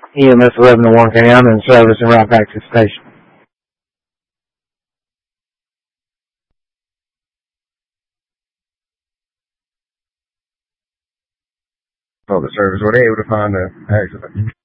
EMS 11 to Warren County. I'm in service and right back to the station. Oh, the service. Were they able to find the accident?